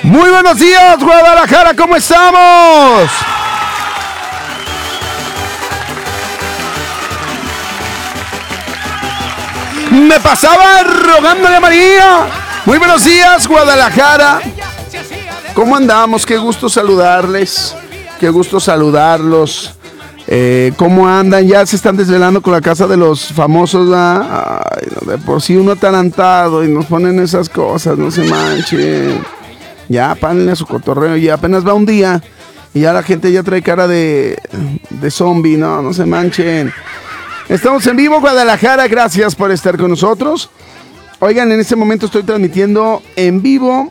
Muy buenos días, Guadalajara, ¿cómo estamos? Me pasaba rogándole a María. Muy buenos días, Guadalajara. ¿Cómo andamos? Qué gusto saludarles. Qué gusto saludarlos. ¿Cómo andan? Ya se están desvelando con la casa de los famosos, ¿verdad? Ay, no, de por sí uno atarantado y nos ponen esas cosas, no se manchen. Ya, párenle a su cotorreo, y apenas va un día y ya la gente ya trae cara de zombie, no se manchen. Estamos en vivo, Guadalajara, gracias por estar con nosotros. Oigan, en este momento estoy transmitiendo en vivo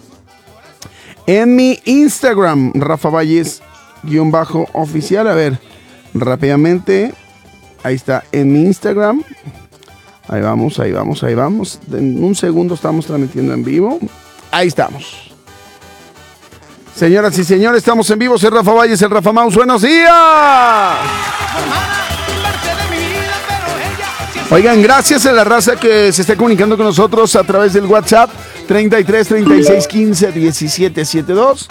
en mi Instagram, Rafa Valles_oficial. A ver, rápidamente, ahí está, en mi Instagram. Ahí vamos. En un segundo estamos transmitiendo en vivo. Ahí estamos. Señoras y señores, estamos en vivo. Soy Rafa Valles, el Rafa Mouse. ¡Buenos días! Oigan, gracias a la raza que se está comunicando con nosotros a través del WhatsApp 33 36 15 17 72.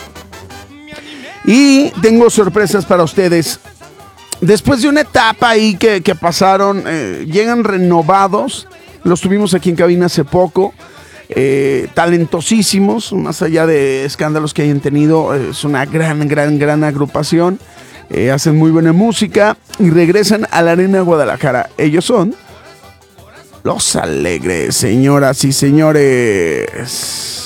Y tengo sorpresas para ustedes. Después de una etapa ahí que pasaron, llegan renovados. Los tuvimos aquí en cabina hace poco. Talentosísimos, más allá de escándalos que hayan tenido, es una gran agrupación, hacen muy buena música y regresan a la Arena Guadalajara. Ellos son Los Alegres, señoras y señores.